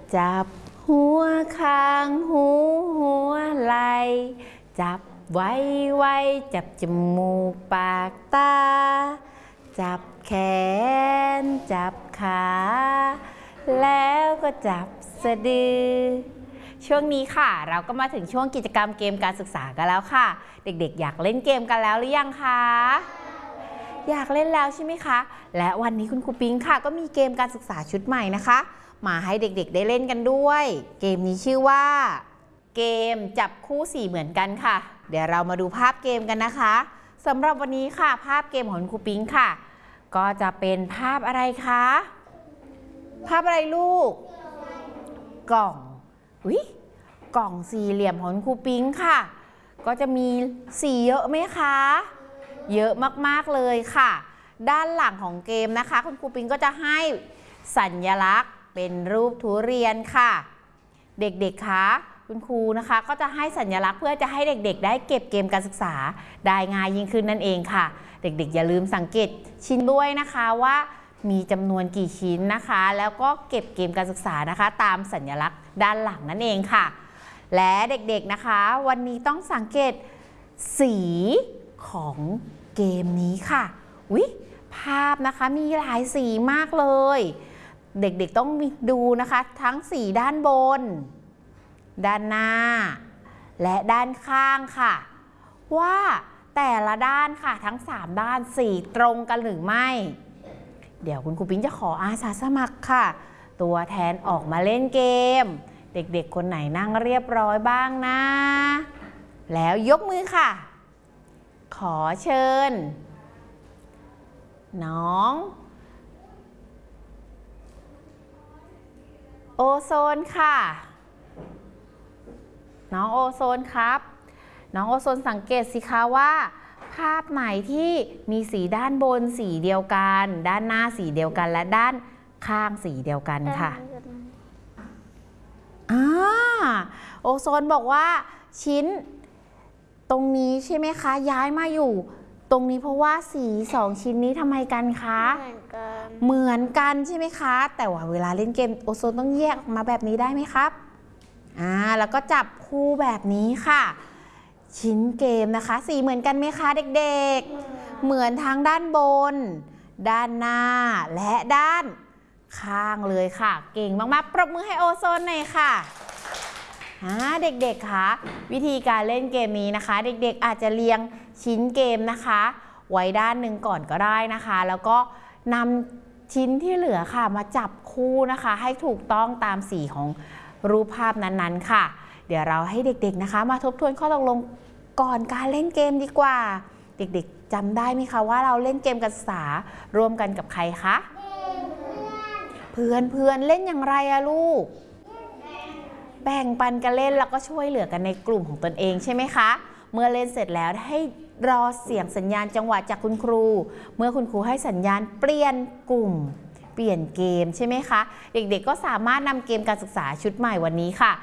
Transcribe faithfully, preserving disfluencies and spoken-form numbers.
จับหัวคางหูหัวไหลจับไว้ไว้จับจมูกปากตาจับแขนจับขาแล้วก็จับสะดือช่วงนี้ค่ะเราก็มาถึงช่วงกิจกรรมเกมการศึกษากันแล้วค่ะเด็กๆอยากเล่นเกมกันแล้วหรือยังคะอยากเล่นแล้วใช่ไหมคะและวันนี้คุณครูปิ๊งค่ะก็มีเกมการศึกษาชุดใหม่นะคะมาให้เด็กๆได้เล่นกันด้วยเกมนี้ชื่อว่าเกมจับคู่สีเหมือนกันค่ะเดี๋ยวเรามาดูภาพเกมกันนะคะสำหรับวันนี้ค่ะภาพเกมของคุณครูปิ๊งค่ะก็จะเป็นภาพอะไรคะภาพอะไรลูกกล่องอุ๊ยกล่องสี่เหลี่ยมของคุณครูปิ๊งค่ะก็จะมีสีเยอะไหมคะเยอะมากๆเลยค่ะด้านหลังของเกมนะคะคุณครูปิ๊งก็จะให้สัญลักษณ์เป็นรูปทุเรียนค่ะเด็กๆคะคุณครูนะคะก็จะให้สัญลักษณ์เพื่อจะให้เด็กๆได้เก็บเกมการศึกษาได้ง่ายยิ่งขึ้นนั่นเองค่ะเด็กๆอย่าลืมสังเกตชิ้นด้วยนะคะว่ามีจำนวนกี่ชิ้นนะคะแล้วก็เก็บเกมการศึกษานะคะตามสัญลักษณ์ด้านหลังนั่นเองค่ะและเด็กๆนะคะวันนี้ต้องสังเกตสีของเกมนี้ค่ะอุ๊ยภาพนะคะมีหลายสีมากเลยเด็กๆต้องดูนะคะทั้งสีด้านบนด้านหน้าและด้านข้างค่ะว่าแต่ละด้านค่ะทั้งสามด้านสีตรงกันหรือไม่เดี๋ยวคุณครูปิ๊งจะขออาสาสมัครค่ะตัวแทนออกมาเล่นเกมเด็กๆคนไหนนั่งเรียบร้อยบ้างนะแล้วยกมือค่ะขอเชิญน้องโอโซนค่ะน้องโอโซนครับน้องโอโซนสังเกตสิคะว่าภาพไหนที่มีสีด้านบนสีเดียวกันด้านหน้าสีเดียวกันและด้านข้างสีเดียวกันค่ะอ่าโอโซนบอกว่าชิ้นตรงนี้ใช่ไหมคะย้ายมาอยู่ตรงนี้เพราะว่าสีสองชิ้นนี้ทำไมกันคะเหมือนกันเหมือนกันใช่ไหมคะแต่ว่าเวลาเล่นเกมโอโซนต้องแยกออกมาแบบนี้ได้ไหมครับอ่าแล้วก็จับคู่แบบนี้ค่ะชิ้นเกมนะคะสีเหมือนกันไหมคะเด็กๆเหมือนทั้งด้านบนด้านหน้าและด้านข้างเลยค่ะเก่งมากๆปรบมือให้โอโซนหน่อยค่ะเด็กๆคะวิธีการเล่นเกมนี้นะคะเด็กๆอาจจะเรียงชิ้นเกมนะคะไว้ด้านหนึ่งก่อนก็ได้นะคะแล้วก็นำชิ้นที่เหลือค่ะมาจับคู่นะคะให้ถูกต้องตามสีของรูปภาพนั้นๆค่ะเดี๋ยวเราให้เด็กๆนะคะมาทบทวนข้อตกลงก่อนการเล่นเกมดีกว่าเด็กๆจำได้ไหมคะว่าเราเล่นเกมการศึกษาร่วมกันกับใครคะเพื่อนเพื่อนเล่นอย่างไรอะลูกแบ่งปันกันเล่นแล้วก็ช่วยเหลือกันในกลุ่มของตนเองใช่ไหมคะเมื่อเล่นเสร็จแล้วให้รอเสียงสัญญาณจังหวะจากคุณครูเมื่อคุณครูให้สัญญาณเปลี่ยนกลุ่มเปลี่ยนเกมใช่ไหมคะเด็กๆก็สามารถนำเกมการศึกษาชุดใหม่วันนี้ค่ะ